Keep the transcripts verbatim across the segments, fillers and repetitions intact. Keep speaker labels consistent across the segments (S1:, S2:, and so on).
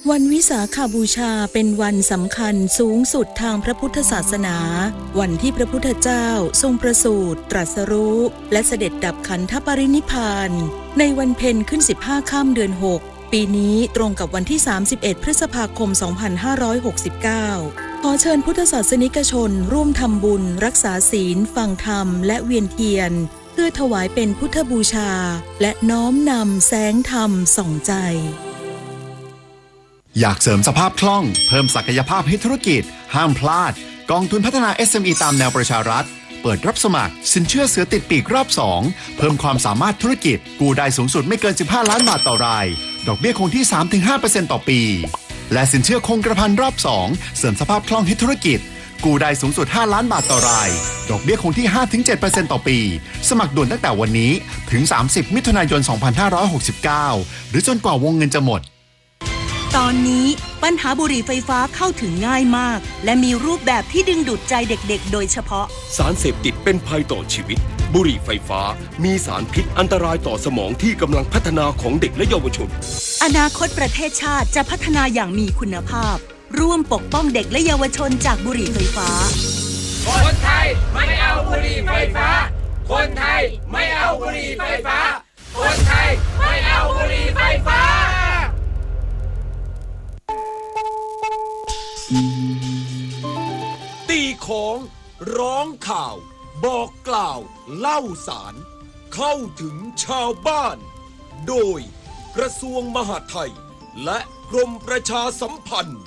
S1: วันวิสาขบูชาเป็นวันสำคัญสูงสุดทางพระพุทธศาสนาวันที่พระพุทธเจ้าทรงประสูติตรัสรู้และเสด็จดับขันธปรินิพพานในวันเพ็ญขึ้นสิบห้าค่ำเดือนหกปีนี้ตรงกับวันที่สามสิบเอ็ดพฤษภาคมสองพันห้าร้อยหกสิบเก้าขอเชิญพุทธศาสนิกชนร่วมทำบุญรักษาศีลฟังธรรมและเวียนเทียนเพื่อถวายเป็นพุทธบูชาและน้อมนำแสงธรรมส่องใจ
S2: อยากเสริมสภาพคล่องเพิ่มศักยภาพให้ธุรกิจห้ามพลาดกองทุนพัฒนา เอส เอ็ม อี ตามแนวประชารัฐเปิดรับสมัครสินเชื่อเสือติดปีกรอบสองเพิ่มความสามารถธุรกิจกู้ได้สูงสุดไม่เกินสิบห้าล้านบาทต่อรายดอกเบี้ยคงที่ สามถึงห้าเปอร์เซ็นต์ ต่อปีและสินเชื่อคงกระพันรอบสองเสริมสภาพคล่องให้ธุรกิจกู้ได้สูงสุดห้าล้านบาทต่อรายดอกเบี้ยคงที่ ห้าถึงเจ็ดเปอร์เซ็นต์ ต่อปีสมัครด่วนตั้งแต่วันนี้ถึงสามสิบมิถุนายนสองพันห้าร้อยหกสิบเก้าหรือจนกว่าวงเงินจะหมด
S3: ตอนนี้ปัญหาบุหรี่ไฟฟ้าเข้าถึงง่ายมากและมีรูปแบบที่ดึงดูดใจเด็กๆโดยเฉพาะ
S4: สารเสพติดเป็นภัยต่อชีวิตบุหรี่ไฟฟ้ามีสารพิษอันตรายต่อสมองที่กำลังพัฒนาของเด็กและเยาวชน
S3: อนาคตประเทศชาติจะพัฒนาอย่างมีคุณภาพร่วมปกป้องเด็กและเยาวชนจากบุหรี่ไฟฟ้า
S5: คนไทยไม่เอาบุหรี่ไฟฟ้าคนไทยไม่เอาบุหรี่ไฟฟ้าคนไทยไม่เอาบุหรี่ไฟฟ้า
S4: ตีของร้องข่าวบอกกล่าวเล่าสารเข้าถึงชาวบ้านโดยกระทรวงมหาดไทยและกรมประชาสัมพันธ์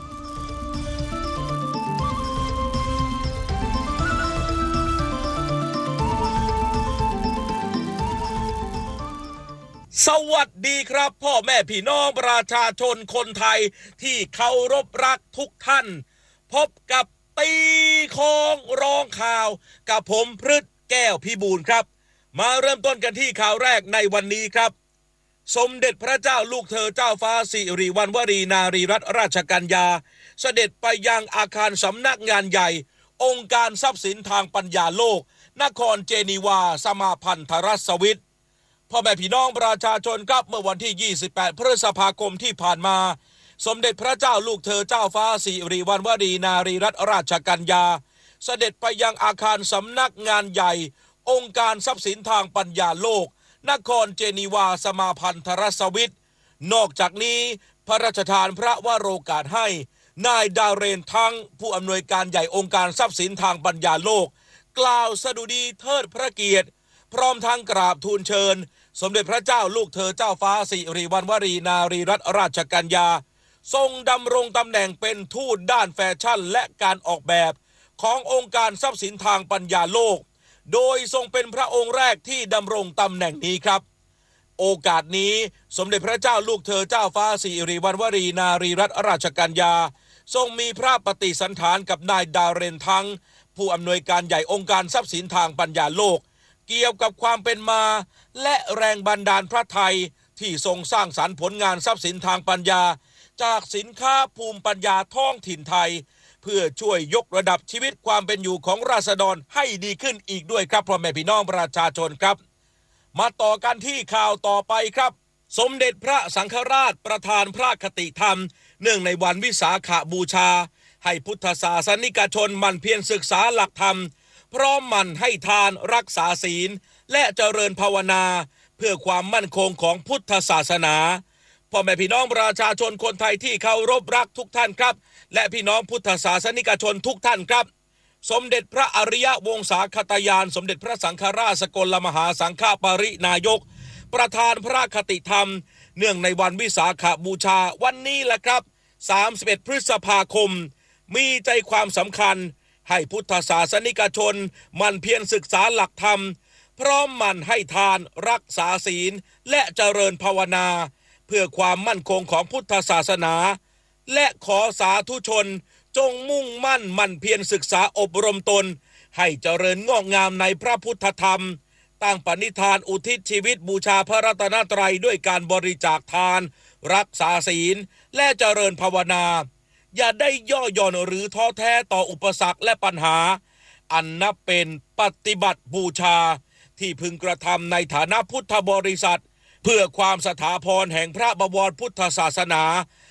S4: สวัสดีครับพ่อแม่พี่น้องประชาชนคนไทยที่เคารพรักทุกท่านพบกับตีของร้องข่าวกับผมพฤทธิ์แก้วพิบูลครับมาเริ่มต้นกันที่ข่าวแรกในวันนี้ครับสมเด็จพระเจ้าลูกเธอเจ้าฟ้าสิริวัณวรีนารีรัตนราชกัญญาเสด็จไปยังอาคารสำนักงานใหญ่องค์การทรัพย์สินทางปัญญาโลกนครเจนีวาสมาพันธรัฐสวิตพ่อแม่พี่น้องประชาชนครับเมื่อวันที่ยี่สิบแปดพฤษภาคมที่ผ่านมาสมเด็จพระเจ้าลูกเธอเจ้าฟ้าสิริวัณวรีนารีรัตนราชกัญญาเสด็จไปยังอาคารสำนักงานใหญ่องค์การทรัพย์สินทางปัญญาโลกนครเจนีวาสมาพันธรัฐสวิตนอกจากนี้พระราชทานพระวโรกาสให้นายดาเรนทั้งผู้อำนวยการใหญ่องค์การทรัพย์สินทางปัญญาโลกกล่าวสดุดีเทิดพระเกียรติพร้อมทั้งกราบทูลเชิญสมเด็จพระเจ้าลูกเธอเจ้าฟ้าสิริวัณวรีนารีรัตนราชกัญญาทรงดำรงตำแหน่งเป็นทูตด้านแฟชั่นและการออกแบบขององค์การทรัพย์สินทางปัญญาโลกโดยทรงเป็นพระองค์แรกที่ดำรงตำแหน่งนี้ครับโอกาสนี้สมเด็จพระเจ้าลูกเธอเจ้าฟ้าสิริวัณวรีนารีรัตนราชกัญญาทรงมีพระปฏิสันถานกับนายดาเรนทั้งผู้อำนวยการใหญ่องค์การทรัพย์สินทางปัญญาโลกเกี่ยวกับความเป็นมาและแรงบันดาลพระทัยที่ทรงสร้างสรรค์ผลงานทรัพย์สินทางปัญญาจากสินค้าภูมิปัญญาท้องถิ่นไทยเพื่อช่วยยกระดับชีวิตความเป็นอยู่ของราษฎรให้ดีขึ้นอีกด้วยครับพ่อแม่พี่น้องประชาชนครับมาต่อกันที่ข่าวต่อไปครับสมเด็จพระสังฆราชประธานพระคติธรรมเนื่องในวันวิสาขบูชาให้พุทธศาสนิกชนหมั่นเพียรศึกษาหลักธรรมพร้อมหมั่นให้ทานรักษาศีลและเจริญภาวนาเพื่อความมั่นคงของพุทธศาสนาพ่อแม่พี่น้องประชาชนคนไทยที่เคารพรักทุกท่านครับและพี่น้องพุทธศาสนิกชนทุกท่านครับสมเด็จพระอริยวงศาคตยานสมเด็จพระสังฆราชสกลมหาสังฆปรินายกประธานพระคติธรรมเนื่องในวันวิสาขบูชาวันนี้แหละครับสามสิบเอ็ดพฤษภาคมมีใจความสำคัญให้พุทธศาสนิกชนหมั่นเพียรศึกษาหลักธรรมพร้อมหมั่นให้ทานรักษาศีลและเจริญภาวนาเพื่อความมั่นคงของพุทธศาสนาและขอสาธุชนจงมุ่งมั่นหมั่นเพียรศึกษาอบรมตนให้เจริญงอกงามในพระพุทธธรรมตั้งปณิธานอุทิศชีวิตบูชาพระรัตนตรัยด้วยการบริจาคทานรักษาศีลและเจริญภาวนาอย่าได้ย่อหย่อนหรือท้อแท้ต่ออุปสรรคและปัญหาอันนับเป็นปฏิบัติบูชาที่พึงกระทำในฐานะพุทธบริษัทเพื่อความสถาพรแห่งพระบวรพุทธศาสนา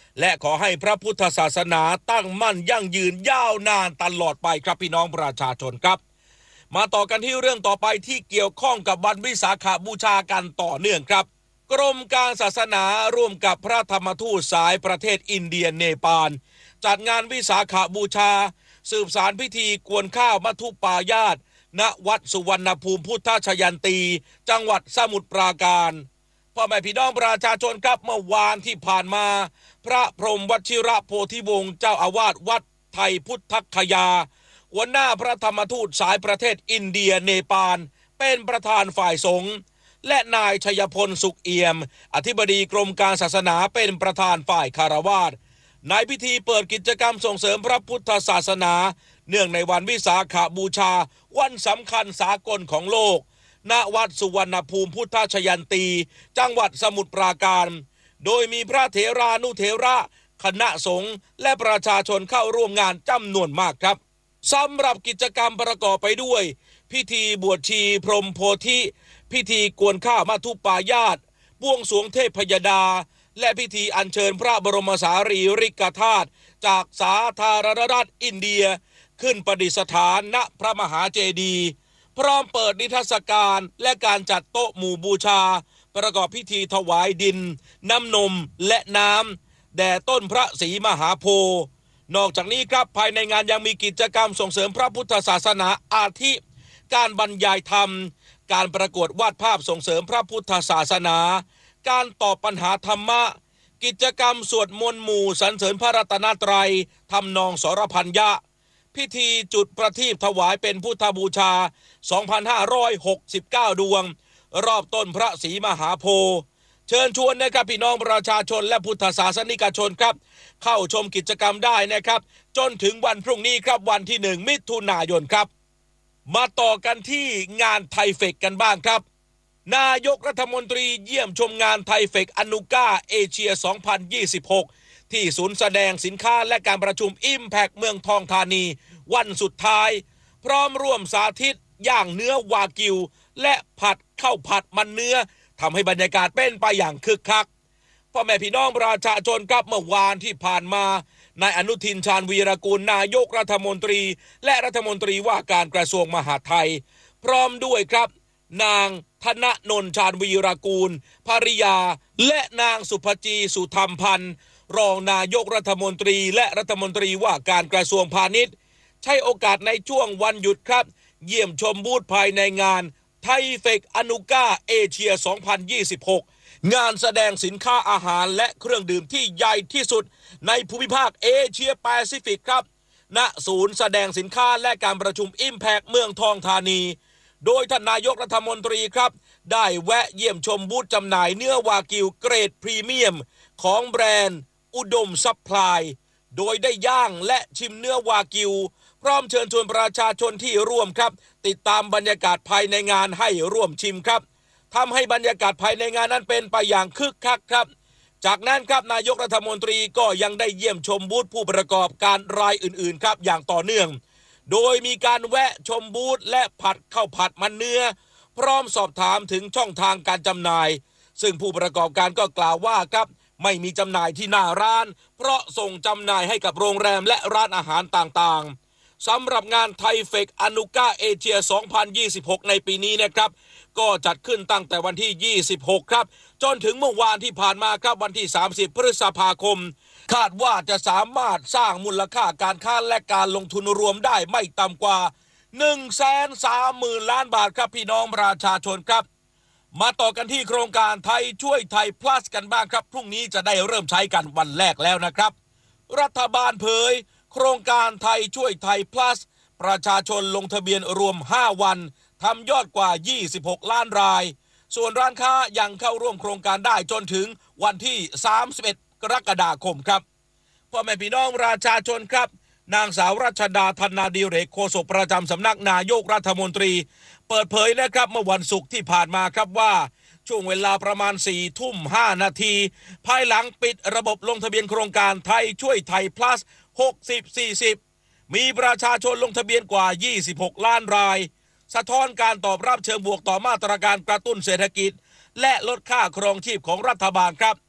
S4: และขอให้พระพุทธศาสนาตั้งมั่นยั่งยืนยาวนานตลอดไปครับพี่น้องประชาชนครับมาต่อกันที่เรื่องต่อไปที่เกี่ยวข้องกับวันวิสาขบูชากันต่อเนื่องครับกรมการศาสนาร่วมกับพระธรรมทูตสายประเทศอินเดียเนปาลจัดงานวิสาขบูชาสืบสารพิธีกวนข้าวมัทุปายาตณวัดสุวรรณภูมิพุทธชยันตีจังหวัดสมุทรปราการพ่อแม่พี่น้องประชาชนครับเมื่อวานที่ผ่านมาพระพรหมวชิระโพธิวงศ์เจ้าอาวาสวัดไทยพุทธคยาหัวหน้าพระธรรมทูตสายประเทศอินเดียเนปาลเป็นประธานฝ่ายสงฆ์และนายชัยพลสุขเอี่ยมอธิบดีกรมการศาสนาเป็นประธานฝ่ายคารวาสในพิธีเปิดกิจกรรมส่งเสริมพระพุทธศาสนาเนื่องในวันวิสาขบูชาวันสำคัญสากลของโลกณวัดสุวรรณภูมิพุทธชยันตีจังหวัดสมุทรปราการโดยมีพระเถรานุเถระคณะสงฆ์และประชาชนเข้าร่วมงานจำนวนมากครับสำหรับกิจกรรมประกอบไปด้วยพิธีบวชชีพรหมโพธิพิธีกวนข้าวมัทุปายาตบวงสรวงเทพยดาและพิธีอัญเชิญพระบรมสารีริกธาตุจากสาธารณรัฐอินเดียขึ้นประดิษฐานณพระมหาเจดีย์พร้อมเปิดนิทรรศการและการจัดโต๊ะหมู่บูชาประกอบพิธีถวายดินน้ำนมและน้ำแด่ต้นพระศรีมหาโพธิ์นอกจากนี้ครับภายในงานยังมีกิจกรรมส่งเสริมพระพุทธศาสนาอาทิการบรรยายธรรมการประกวดวาดภาพส่งเสริมพระพุทธศาสนาการตอบปัญหาธรรมะกิจกรรมสวดมนต์หมู่สรรเสริญพระรัตนตรัยทำนองสรพัญญะพิธีจุดประทีปถวายเป็นพุทธบูชา สองพันห้าร้อยหกสิบเก้า ดวงรอบต้นพระศรีมหาโพธิ์เชิญชวนนะครับพี่น้องประชาชนและพุทธศาสนิกชนครับเข้าชมกิจกรรมได้นะครับจนถึงวันพรุ่งนี้ครับวันที่หนึ่งมิถุนายนครับมาต่อกันที่งานไทเฟคกันบ้างครับนายกรัฐมนตรีเยี่ยมชมงานไทเฟคอนุก้าเอเชีย สองพันยี่สิบหก ที่ศูนย์แสดงสินค้าและการประชุม Impact เมืองทองธานีวันสุดท้ายพร้อมร่วมสาธิตย่างเนื้อวากิวและผัดข้าวผัดมันเนื้อทำให้บรรยากาศเป็นไปอย่างคึกคักพ่อแม่พี่น้องประชาชนครับเมื่อวานที่ผ่านมานายอนุทินชาญวีรกูลนายกรัฐมนตรีและรัฐมนตรีว่าการกระทรวงมหาดไทยพร้อมด้วยครับนางธนนนท์ชาญวีรกูลภริยาและนางสุภจีสุธรรมพันธ์รองนายกรัฐมนตรีและรัฐมนตรีว่าการกระทรวงพาณิชย์ใช้โอกาสในช่วงวันหยุดครับเยี่ยมชมบูธภายในงานไทเฟคอนุก้าเอเชีย สองพันยี่สิบหก งานแสดงสินค้าอาหารและเครื่องดื่มที่ใหญ่ที่สุดในภูมิภาคเอเชียแปซิฟิกครับณศูนย์แสดงสินค้าและการประชุม Impact เมืองทองธานีโดยท่านนายกรัฐมนตรีครับได้แวะเยี่ยมชมบูธจำหน่ายเนื้อวากิวเกรดพรีเมียมของแบรนด์อุดมซัพพลายโดยได้ย่างและชิมเนื้อวากิวพร้อมเชิญชวนประชาชนที่ร่วมครับติดตามบรรยากาศภายในงานให้ร่วมชิมครับทำให้บรรยากาศภายในงานนั้นเป็นไปอย่างคึกคักครับจากนั้นครับนายกรัฐมนตรีก็ยังได้เยี่ยมชมบูธผู้ประกอบการรายอื่นๆครับอย่างต่อเนื่องโดยมีการแวะชมบูธและผัดข้าวผัดมันเนื้อพร้อมสอบถามถึงช่องทางการจำหน่ายซึ่งผู้ประกอบการก็กล่าวว่าครับไม่มีจำหน่ายที่หน้าร้านเพราะส่งจำหน่ายให้กับโรงแรมและร้านอาหารต่างๆสำหรับงานไทเฟคอนุก้าเอเชีย สองพันยี่สิบหก ในปีนี้นะครับก็จัดขึ้นตั้งแต่วันที่ยี่สิบหกครับจนถึงเมื่อวานที่ผ่านมาครับวันที่สามสิบพฤษภาคมคาดว่าจะสามารถสร้างมูลค่าการค้าและการลงทุนรวมได้ไม่ต่ำกว่า หนึ่งแสนสามหมื่น ล้านบาทครับพี่น้องประชาชนครับมาต่อกันที่โครงการไทยช่วยไทย plus กันบ้างครับพรุ่งนี้จะได้เริ่มใช้กันวันแรกแล้วนะครับรัฐบาลเผยโครงการไทยช่วยไทย plus ประชาชนลงทะเบียนรวมห้าวันทำยอดกว่ายี่สิบหกล้านรายส่วนร้านค้ายังเข้าร่วมโครงการได้จนถึงวันที่สามสิบเอ็ดกรกฎาคมครับพ่อแม่พี่น้องประชาชนครับนางสาวรัชดาธนาดิเรกโฆษกประจำสำนักนายกรัฐมนตรีเปิดเผยนะครับเมื่อวันศุกร์ที่ผ่านมาครับว่าช่วงเวลาประมาณสี่ทุ่มห้านาทีภายหลังปิดระบบลงทะเบียนโครงการไทยช่วยไทย plus หกสิบ สี่สิบมีประชาชนลงทะเบียนกว่ายี่สิบหกล้านรายสะท้อนการตอบรับเชิงบวกต่อมาตรการกระตุ้นเศรษฐกิจและลดค่าครองชีพของรัฐบาลครับ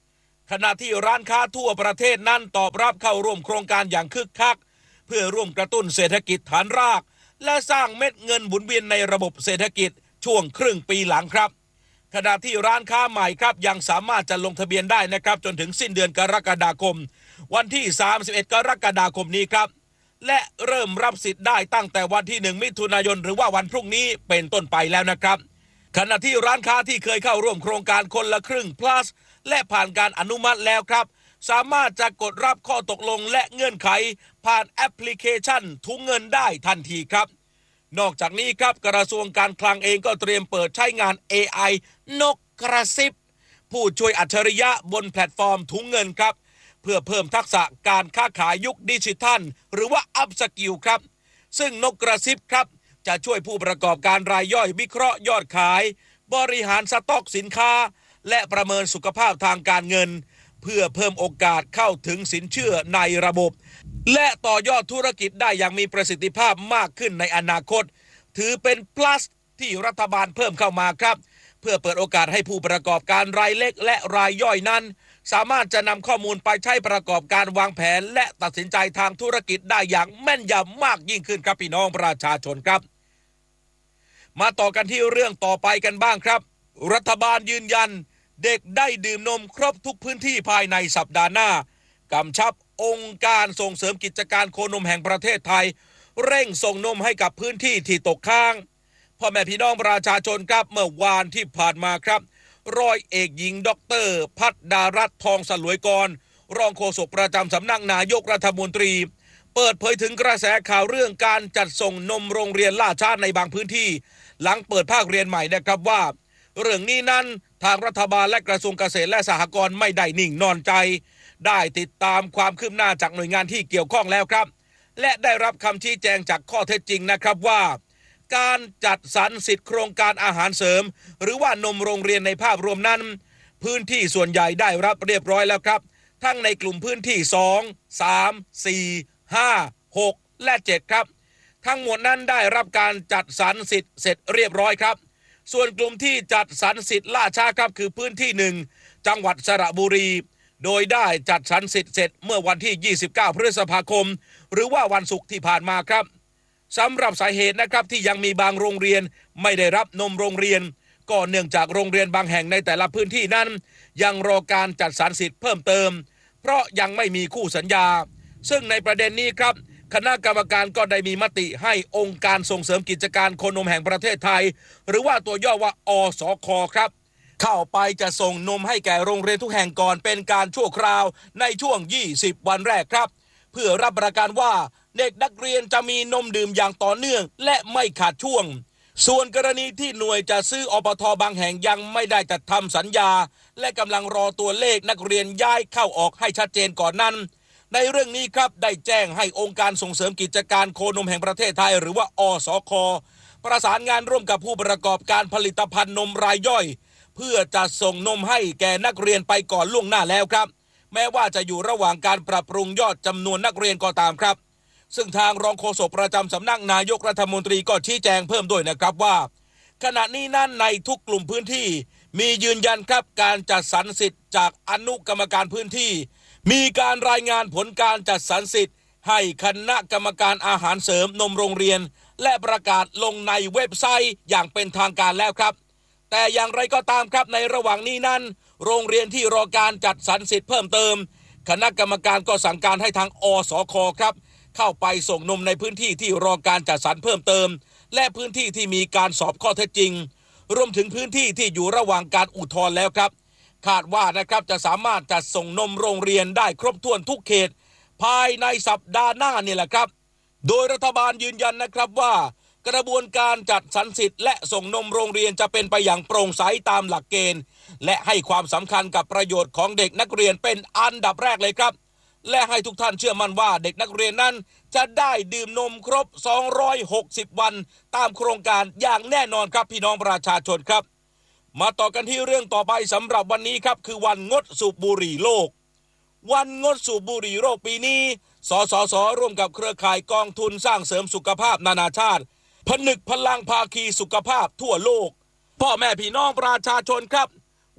S4: ขณะที่ร้านค้าทั่วประเทศนั้นตอบรับเข้าร่วมโครงการอย่างคึกคักเพื่อร่วมกระตุ้นเศรษฐกิจฐานรากและสร้างเม็ดเงินหมุนเวียนในระบบเศรษฐกิจช่วงครึ่งปีหลังครับขณะที่ร้านค้าใหม่ครับยังสามารถจะลงทะเบียนได้นะครับจนถึงสิ้นเดือนกรกฎาคมวันที่สามสิบเอ็ดกรกฎาคมนี้ครับและเริ่มรับสิทธิ์ได้ตั้งแต่วันที่หนึ่งมิถุนายนหรือว่าวันพรุ่งนี้เป็นต้นไปแล้วนะครับขณะที่ร้านค้าที่เคยเข้าร่วมโครงการคนละครึ่ง plus และผ่านการอนุมัติแล้วครับสามารถจะกดรับข้อตกลงและเงื่อนไขผ่านแอปพลิเคชันถุงเงินได้ทันทีครับนอกจากนี้ครับกระทรวงการคลังเองก็เตรียมเปิดใช้งาน เอ ไอ นกกระซิบผู้ช่วยอัจฉริยะบนแพลตฟอร์มถุงเงินครับเพื่อเพิ่มทักษะการค้าขายยุคดิจิทัลหรือว่าอัพสกิลครับซึ่งนกกระซิบครับจะช่วยผู้ประกอบการรายย่อยวิเคราะห์ยอดขายบริหารสต็อกสินค้าและประเมินสุขภาพทางการเงินเพื่อเพิ่มโอกาสเข้าถึงสินเชื่อในระบบและต่อยอดธุรกิจได้อย่างมีประสิทธิภาพมากขึ้นในอนาคตถือเป็น plus ที่รัฐบาลเพิ่มเข้ามาครับเพื่อเปิดโอกาสให้ผู้ประกอบการรายเล็กและรายย่อยนั้นสามารถจะนำข้อมูลไปใช้ประกอบการวางแผนและตัดสินใจทางธุรกิจได้อย่างแม่นยำมากยิ่งขึ้นครับพี่น้องประชาชนครับมาต่อกันที่เรื่องต่อไปกันบ้างครับรัฐบาลยืนยันเด็กได้ดื่มนมครบทุกพื้นที่ภายในสัปดาห์หน้ากำชับองค์การส่งเสริมกิจการโคนมแห่งประเทศไทยเร่งส่งนมให้กับพื้นที่ที่ตกค้างพ่อแม่พี่น้องประชาชนครับเมื่อวานที่ผ่านมาครับร้อยเอกหญิงด็อกเตอร์พัฒดารัตน์ทองสลวยกรรองโฆษกประจำสำนักนายกรัฐมนตรีเปิดเผยถึงกระแสข่าวเรื่องการจัดส่งนมโรงเรียนล่าช้าในบางพื้นที่หลังเปิดภาคเรียนใหม่นะครับว่าเรื่องนี้นั้นทางรัฐบาลและกระทรวงเกษตรและสหกรณ์ไม่ได้นิ่งนอนใจได้ติดตามความคืบหน้าจากหน่วยงานที่เกี่ยวข้องแล้วครับและได้รับคำชี้แจงจากข้อเท็จจริงนะครับว่าการจัดสรรสิทธิโครงการอาหารเสริมหรือว่านมโรงเรียนในภาพรวมนั้นพื้นที่ส่วนใหญ่ได้รับเรียบร้อยแล้วครับทั้งในกลุ่มพื้นที่สอง สาม สี่ ห้า หกและเจ็ดครับทั้งหมดนั้นได้รับการจัดสรรสิทธิ์เสร็จเรียบร้อยครับส่วนกลุ่มที่จัดสรรสิทธิ์ล่าช้าครับคือพื้นที่หนึ่งจังหวัดสระบุรีโดยได้จัดสรรสิทธิ์เสร็จเมื่อวันที่ยี่สิบเก้าพฤษภาคมหรือว่าวันศุกร์ที่ผ่านมาครับสำหรับสาเหตุนะครับที่ยังมีบางโรงเรียนไม่ได้รับนมโรงเรียนก็เนื่องจากโรงเรียนบางแห่งในแต่ละพื้นที่นั้นยังรอการจัดสรรสิทธิ์เพิ่มเติมเพราะยังไม่มีคู่สัญญาซึ่งในประเด็นนี้ครับคณะกรรมการก็ได้มีมติให้องค์การส่งเสริมกิจการโคนมแห่งประเทศไทยหรือว่าตัวย่อว่าอสค.ครับเข้าไปจะส่งนมให้แก่โรงเรียนทุกแห่งก่อนเป็นการชั่วคราวในช่วงยี่สิบวันแรกครับเพื่อรับประกันว่าเด็กนักเรียนจะมีนมดื่มอย่างต่อเนื่องและไม่ขาดช่วงส่วนกรณีที่หน่วยจะซื้ออปท.บางแห่งยังไม่ได้จัดทำสัญญาและกำลังรอตัวเลขนักเรียนย้ายเข้าออกให้ชัดเจนก่อนนั้นในเรื่องนี้ครับได้แจ้งให้องค์การส่งเสริมกิจการโคนมแห่งประเทศไทยหรือว่าอสค.ประสานงานร่วมกับผู้ประกอบการผลิตภัณฑ์นมรายย่อยเพื่อจะส่งนมให้แก่นักเรียนไปก่อนล่วงหน้าแล้วครับแม้ว่าจะอยู่ระหว่างการปรับปรุงยอดจำนวนนักเรียนก็ตามครับซึ่งทางรองโฆษกประจำสำนักนายกรัฐมนตรีก็ชี้แจงเพิ่มด้วยนะครับว่าขณะนี้นั้นในทุกกลุ่มพื้นที่มียืนยันครับการจัดสรรสิทธิ์จากอนุกรรมการพื้นที่มีการรายงานผลการจัดสรรสิทธิ์ให้คณะกรรมการอาหารเสริมนมโรงเรียนและประกาศลงในเว็บไซต์อย่างเป็นทางการแล้วครับแต่อย่างไรก็ตามครับในระหว่างนี้นั้นโรงเรียนที่รอการจัดสรรสิทธิ์เพิ่มเติมคณะกรรมการก็สั่งการให้ทางอสค.ครับเข้าไปส่งนมในพื้นที่ที่รอการจัดสรรเพิ่มเติมและพื้นที่ที่มีการสอบข้อเท็จจริงรวมถึงพื้นที่ที่อยู่ระหว่างการอุทธรณ์แล้วครับคาดว่านะครับจะสามารถจัดส่งนมโรงเรียนได้ครบถ้วนทุกเขตภายในสัปดาห์หน้านี่แหละครับโดยรัฐบาลยืนยันนะครับว่ากระบวนการจัดสรรสิทธิ์และส่งนมโรงเรียนจะเป็นไปอย่างโปร่งใสตามหลักเกณฑ์และให้ความสำคัญกับประโยชน์ของเด็กนักเรียนเป็นอันดับแรกเลยครับและให้ทุกท่านเชื่อมั่นว่าเด็กนักเรียนนั้นจะได้ดื่มนมครบสองร้อยหกสิบวันตามโครงการอย่างแน่นอนครับพี่น้องประชาชนครับมาต่อกันที่เรื่องต่อไปสำหรับวันนี้ครับคือวันงดสูบบุหรี่โลกวันงดสูบบุหรี่โลกปีนี้สสส.ร่วมกับเครือข่ายกองทุนสร้างเสริมสุขภาพนานาชาติผนึกพลังภาคีสุขภาพทั่วโลกพ่อแม่พี่น้องประชาชนครับ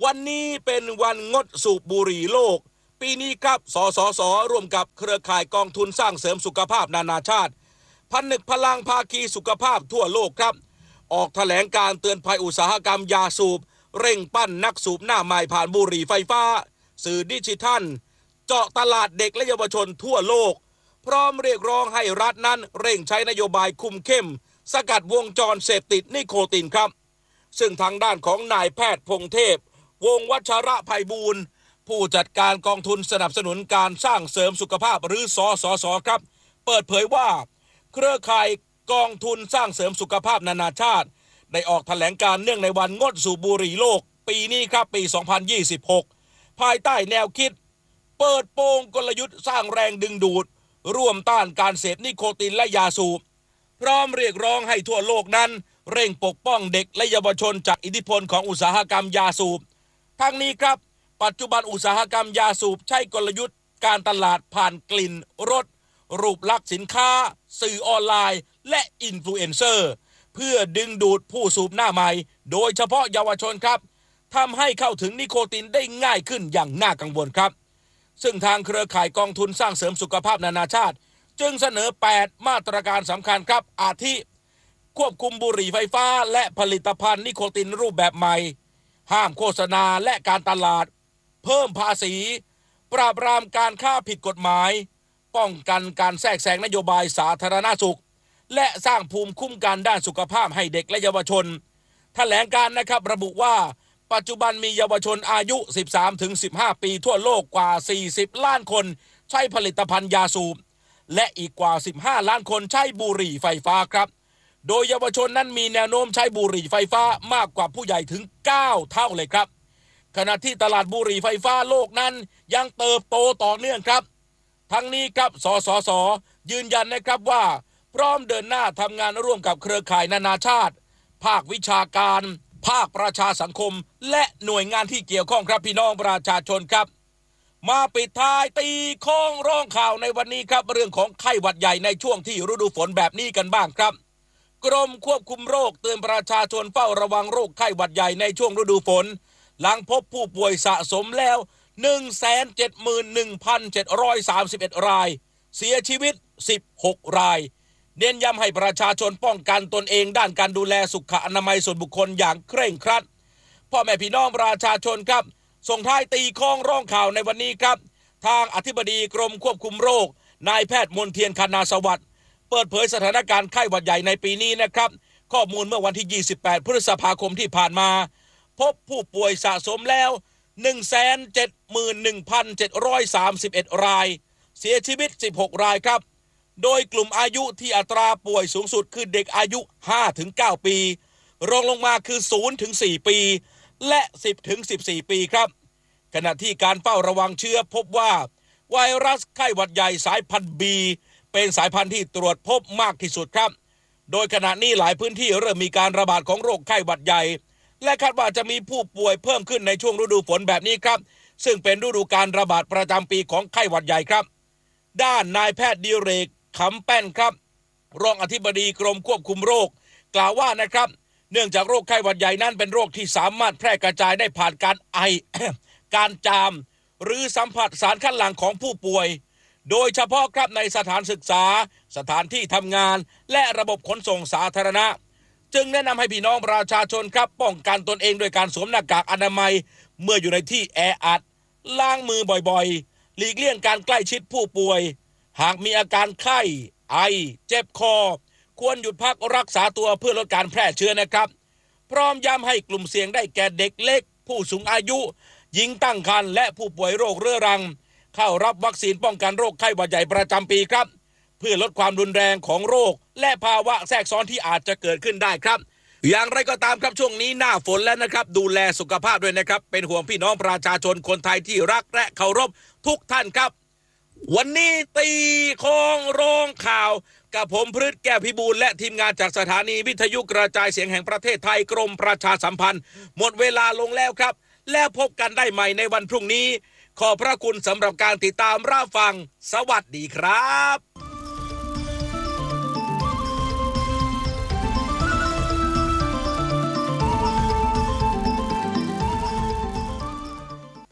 S4: วันนี้เป็นวันงดสูบบุหรี่โลกปีนี้ครับสสสร่วมกับเครือข่ายกองทุนสร้างเสริมสุขภาพนานาชาติผนึกพลังภาคีสุขภาพทั่วโลกครับออกแถลงการเตือนภัยอุตสาหกรรมยาสูบเร่งปั้นนักสูบหน้าใหม่ผ่านบุหรี่ไฟฟ้าสื่อดิจิทัลเจาะตลาดเด็กและเยาวชนทั่วโลกพร้อมเรียกร้องให้รัฐนั้นเร่งใช้นโยบายคุมเข้มสกัดวงจรเสพติดนิโคตินครับซึ่งทางด้านของนายแพทย์พงเทพวงศ์วัชระไพบูลย์ผู้จัดการกองทุนสนับสนุนการสร้างเสริมสุขภาพหรือสสสครับเปิดเผยว่าเครือข่ายกองทุนสร้างเสริมสุขภาพนานาชาติได้ออกแถลงการเนื่องในวันงดสูบบุหรี่โลกปีนี้ครับปีสองพันยี่สิบหกภายใต้แนวคิดเปิดโปงกลยุทธ์สร้างแรงดึงดูดร่วมต้านการเสพนิโคตินและยาสูบพร้อมเรียกร้องให้ทั่วโลกนั้นเร่งปกป้องเด็กและเยาวชนจากอิทธิพลของอุตสาหกรรมยาสูบทั้งนี้ครับปัจจุบันอุตสาหกรรมยาสูบใช้กลยุทธ์การตลาดผ่านกลิ่นรสรูปลักษณ์สินค้าสื่อออนไลน์และอินฟลูเอนเซอร์เพื่อดึงดูดผู้สูบหน้าใหม่โดยเฉพาะเยาวชนครับทำให้เข้าถึงนิโคตินได้ง่ายขึ้นอย่างน่ากังวลครับซึ่งทางเครือข่ายกองทุนสร้างเสริมสุขภาพนานาชาติจึงเสนอแปดมาตรการสำคัญครับอาทิควบคุมบุหรี่ไฟฟ้าและผลิตภัณฑ์นิโคตินรูปแบบใหม่ห้ามโฆษณาและการตลาดเพิ่มภาษีปราบปรามการค้าผิดกฎหมายป้องกันการแทรกแซงนโยบายสาธารณสุขและสร้างภูมิคุ้มกันด้านสุขภาพให้เด็กและเยาวชนแถลงการนะครับระบุว่าปัจจุบันมีเยาวชนอายุ สิบสามถึงสิบห้า ปีทั่วโลกกว่า สี่สิบ ล้านคนใช้ผลิตภัณฑ์ยาสูบและอีกกว่า สิบห้า ล้านคนใช้บุหรี่ไฟฟ้าครับโดยเยาวชนนั้นมีแนวโน้มใช้บุหรี่ไฟฟ้ามากกว่าผู้ใหญ่ถึง เก้า เท่าเลยครับขณะที่ตลาดบุหรี่ไฟฟ้าโลกนั้นยังเติบโตต่อเนื่องครับทั้งนี้ครับสสสยืนยันนะครับว่าพร้อมเดินหน้าทำงานร่วมกับเครือข่ายนานาชาติภาควิชาการภาคประชาสังคมและหน่วยงานที่เกี่ยวข้องครับพี่น้องประชาชนครับมาปิดท้ายตีข้องร้องข่าวในวันนี้ครับเรื่องของไข้หวัดใหญ่ในช่วงที่ฤดูฝนแบบนี้กันบ้างครับกรมควบคุมโรคเตือนประชาชนเฝ้าระวังโรคไข้หวัดใหญ่ในช่วงฤดูฝนหลังพบผู้ป่วยสะสมแล้ว หนึ่งแสนเจ็ดหมื่นหนึ่งพันเจ็ดร้อยสามสิบเอ็ด รายเสียชีวิตสิบหกรายเน้นย้ำให้ประชาชนป้องกันตนเองด้านการดูแลสุขอนามัยส่วนบุคคลอย่างเคร่งครัดพ่อแม่พี่น้องประชาชนครับส่งท้ายตีข้องร้องข่าวในวันนี้ครับทางอธิบดีกรมควบคุมโรคนายแพทย์มนเทียนคณาสวัสดิ์เปิดเผยสถานการณ์ไข้หวัดใหญ่ในปีนี้นะครับข้อมูลเมื่อวันที่ยี่สิบแปดพฤษภาคมที่ผ่านมาพบผู้ป่วยสะสมแล้ว หนึ่งแสนเจ็ดหมื่นหนึ่งพันเจ็ดร้อยสามสิบเอ็ด รายเสียชีวิตสิบหกรายครับโดยกลุ่มอายุที่อัตราป่วยสูงสุดคือเด็กอายุ ห้าถึงเก้า ปีรองลงมาคือ ศูนย์ถึงสี่ ปีและ สิบถึงสิบสี่ ปีครับขณะที่การเฝ้าระวังเชื้อพบว่าไวรัสไข้หวัดใหญ่สายพันธุ์ B เป็นสายพันธุ์ที่ตรวจพบมากที่สุดครับโดยขณะนี้หลายพื้นที่เริ่มมีการระบาดของโรคไข้หวัดใหญ่และคาดว่าจะมีผู้ป่วยเพิ่มขึ้นในช่วงฤดูฝนแบบนี้ครับซึ่งเป็นฤดูการระบาดประจำปีของไข้หวัดใหญ่ครับด้านนายแพทย์ดิเรกขำแป้นครับรองอธิบดีกรมควบคุมโรคกล่าวว่านะครับเนื่องจากโรคไข้หวัดใหญ่นั้นเป็นโรคที่สามารถแพร่กระจายได้ผ่านการไอ การจามหรือสัมผัสสารคัดหลั่งของผู้ป่วยโดยเฉพาะครับในสถานศึกษาสถานที่ทำงานและระบบขนส่งสาธารณะจึงแนะนำให้พี่น้องประชาชนครับป้องกันตนเองโดยการสวมหน้ากากอนามัยเมื่ออยู่ในที่แออัดล้างมือบ่อยๆหลีกเลี่ยงการใกล้ชิดผู้ป่วยหากมีอาการไข้ไอเจ็บคอควรหยุดพักรักษาตัวเพื่อลดการแพร่เชื้อนะครับพร้อมย้ำให้กลุ่มเสี่ยงได้แก่เด็กเล็กผู้สูงอายุหญิงตั้งครรภ์และผู้ป่วยโรคเรื้อรังเข้ารับวัคซีนป้องกันโรคไข้หวัดใหญ่ประจำปีครับเพื่อลดความรุนแรงของโรคและภาวะแทรกซ้อนที่อาจจะเกิดขึ้นได้ครับอย่างไรก็ตามครับช่วงนี้หน้าฝนแล้วนะครับดูแลสุขภาพด้วยนะครับเป็นห่วงพี่น้องประชาชนคนไทยที่รักและเคารพทุกท่านครับวันนี้ตีข้องร้องข่าวกับผมพฤทธิ์แก้วพิบูลและทีมงานจากสถานีวิทยุกระจายเสียงแห่งประเทศไทยกรมประชาสัมพันธ์หมดเวลาลงแล้วครับแล้วพบกันได้ใหม่ในวันพรุ่งนี้ขอบพระคุณสำหรับการติดตามรับฟังสวัสดีครับ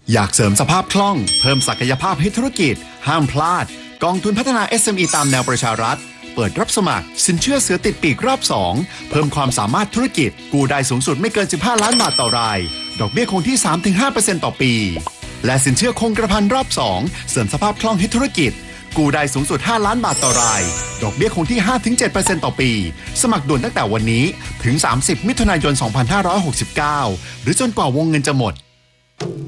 S2: อยากเสริมสภาพคล่องเพิ่มศักยภาพให้ธุรกิจห้ามพลาดกองทุนพัฒนา เอส เอ็ม อี ตามแนวประชารัฐเปิดรับสมัครสินเชื่อเสือติดปีกรอบสองเพิ่มความสามารถธุรกิจกู้ได้สูงสุดไม่เกินสิบห้าล้านบาทต่อรายดอกเบี้ยคงที่ สามถึงห้าเปอร์เซ็นต์ ต่อปีและสินเชื่อคงกระพันรอบสองเสริมสภาพคล่องให้ธุรกิจกู้ได้สูงสุดห้าล้านบาทต่อรายดอกเบี้ยคงที่ ห้าถึงเจ็ดเปอร์เซ็นต์ ต่อปีสมัครด่วนตั้งแต่วันนี้ถึงสามสิบมิถุนายนสองพันห้าร้อยหกสิบเก้าหรือจนกว่าวงเงินจะหมด